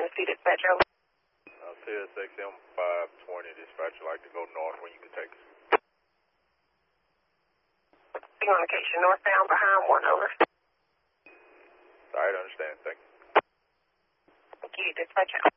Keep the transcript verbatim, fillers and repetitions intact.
Tennessee dispatcher. Uh, C S X M five twenty dispatcher, like to go north when you can take us. Communication northbound behind one, over. All right, understand. Thank you. Thank you, dispatcher.